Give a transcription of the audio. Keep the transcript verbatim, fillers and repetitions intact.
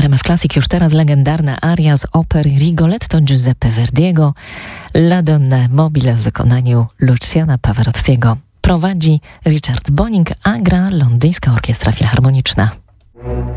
R M F Classic już teraz legendarna aria z opery Rigoletto Giuseppe Verdiego, La Donna Mobile w wykonaniu Luciana Pavarottiego. Prowadzi Richard Boning, a gra Londyńska Orkiestra Filharmoniczna.